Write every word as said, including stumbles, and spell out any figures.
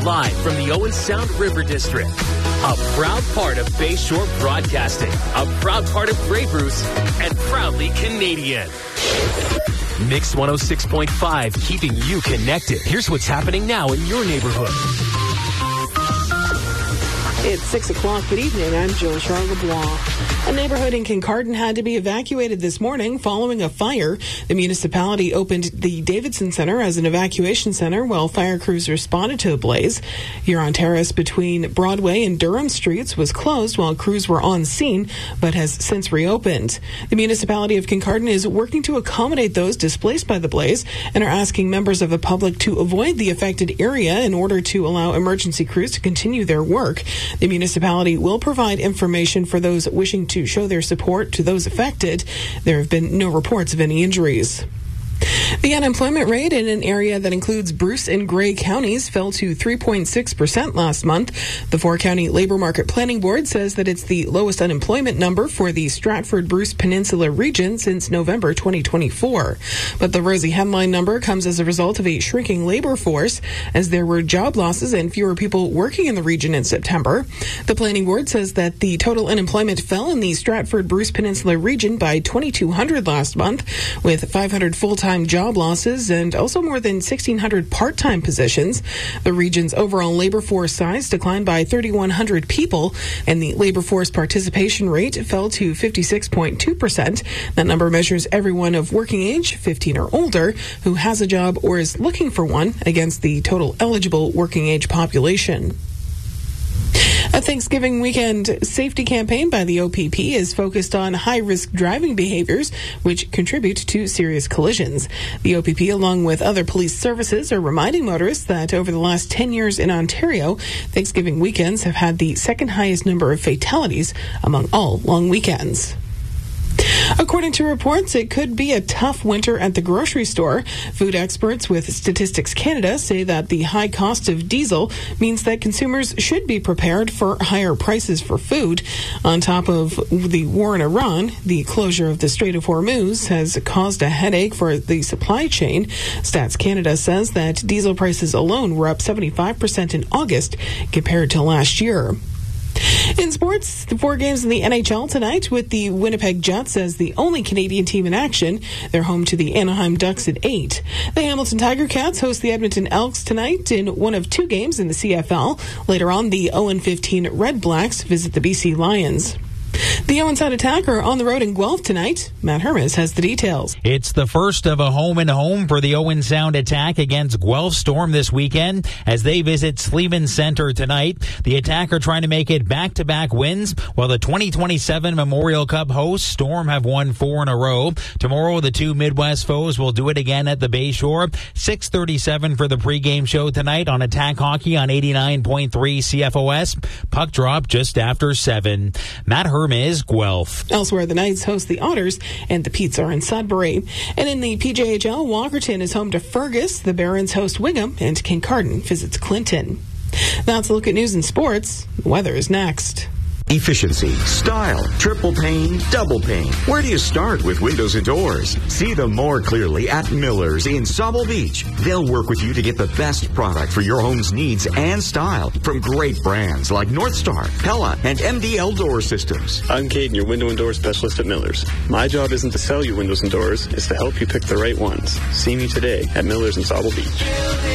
Live from the Owen Sound River District, a proud part of Bayshore Broadcasting, a proud part of Grey Bruce, and proudly Canadian. Mix one oh six point five, keeping you connected. Here's what's happening now in your neighborhood. It's six o'clock. Good evening. I'm Jill Charlebois. A neighborhood in Kincardine had to be evacuated this morning following a fire. The municipality opened the Davidson Center as an evacuation center while fire crews responded to the blaze. Huron Terrace between Broadway and Durham Streets was closed while crews were on scene, but has since reopened. The municipality of Kincardine is working to accommodate those displaced by the blaze and are asking members of the public to avoid the affected area in order to allow emergency crews to continue their work. The municipality will provide information for those wishing to show their support to those affected. There have been no reports of any injuries. The unemployment rate in an area that includes Bruce and Grey counties fell to three point six percent last month. The four-county Labour Market Planning Board says that it's the lowest unemployment number for the Stratford-Bruce Peninsula region since November twenty twenty-four. But the rosy headline number comes as a result of a shrinking labour force, as there were job losses and fewer people working in the region in September. The Planning Board says that the total unemployment fell in the Stratford-Bruce Peninsula region by twenty-two hundred last month, with five hundred full-time job losses and also more than sixteen hundred part-time positions. The region's overall labor force size declined by thirty-one hundred people, and the labor force participation rate fell to fifty-six point two percent. That number measures everyone of working age, fifteen or older, who has a job or is looking for one against the total eligible working age population. A Thanksgiving weekend safety campaign by the O P P is focused on high-risk driving behaviors, which contribute to serious collisions. The O P P, along with other police services, are reminding motorists that over the last ten years in Ontario, Thanksgiving weekends have had the second highest number of fatalities among all long weekends. According to reports, it could be a tough winter at the grocery store. Food experts with Statistics Canada say that the high cost of diesel means that consumers should be prepared for higher prices for food. On top of the war in Iran, the closure of the Strait of Hormuz has caused a headache for the supply chain. Stats Canada says that diesel prices alone were up seventy-five percent in August compared to last year. In sports, the four games in the N H L tonight with the Winnipeg Jets as the only Canadian team in action. They're home to the Anaheim Ducks at eight. The Hamilton Tiger Cats host the Edmonton Elks tonight in one of two games in the C F L. Later on, the oh and fifteen Red Blacks visit the B C Lions. The Owen Sound Attack are on the road in Guelph tonight. Matt Hermes has the details. It's the first of a home-and-home for the Owen Sound Attack against Guelph Storm this weekend as they visit Sleeman Center tonight. The Attack are trying to make it back-to-back wins, while the twenty twenty-seven Memorial Cup hosts, Storm, have won four in a row. Tomorrow, the two Midwest foes will do it again at the Bayshore. six thirty-seven for the pregame show tonight on Attack Hockey on eighty-nine point three C F O S. Puck drop just after seven. Matt Hermes, Guelph. Elsewhere, the Knights host the Otters, and the Petes are in Sudbury. And in the P J H L, Walkerton is home to Fergus. The Barons host Wigham, and Kincardine visits Clinton. That's a look at news and sports. The weather is next. Efficiency, style, triple pane, double pane. Where do you start with windows and doors? See them more clearly at Miller's in Sauble Beach. They'll work with you to get the best product for your home's needs and style from great brands like North Star, Pella, and M D L Door Systems. I'm Caden, your window and door specialist at Miller's. My job isn't to sell you windows and doors, it's to help you pick the right ones. See me today at Miller's in Sauble Beach.